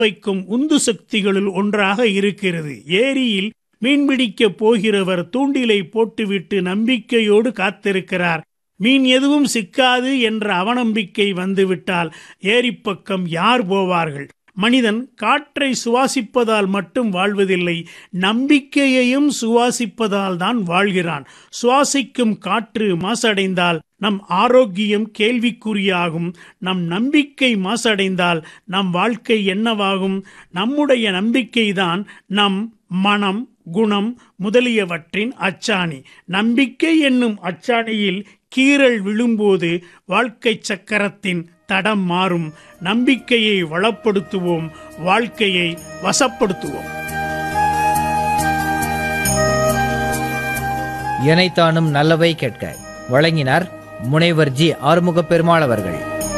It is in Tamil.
வைக்கும் உந்து சக்திகளுள் ஒன்றாக இருக்கிறது. ஏரியில் மீன்பிடிக்கப் போகிறவர் தூண்டிலை போட்டுவிட்டு நம்பிக்கையோடு காத்திருக்கிறார். மீன் எதுவும் சிக்காது என்ற அவநம்பிக்கை வந்துவிட்டால் ஏரிப்பக்கம் யார் போவார்கள்? மனிதன் காற்றை சுவாசிப்பதால் மட்டும் வாழ்வதில்லை, நம்பிக்கையையும் சுவாசிப்பதால் தான் வாழ்கிறான். சுவாசிக்கும் காற்று மாசடைந்தால் நம் ஆரோக்கியம் கேள்விக்குறியாகும். நம் நம்பிக்கை மாசடைந்தால் நம் வாழ்க்கை என்னவாகும்? நம்முடைய நம்பிக்கைதான் நம் மனம், குணம் முதலியவற்றின் அச்சாணி. நம்பிக்கை என்னும் அச்சாணியில் கீறல் விழும்போது வாழ்க்கை சக்கரத்தின் தடம் மாறும். நம்பிக்கையை வளப்படுத்துவோம், வாழ்க்கையை வசப்படுத்துவோம். எனைத்தானும் நல்லவை கேட்க வழங்கினார் முனைவர் ஜி. ஆறுமுக பெருமாள் அவர்கள்.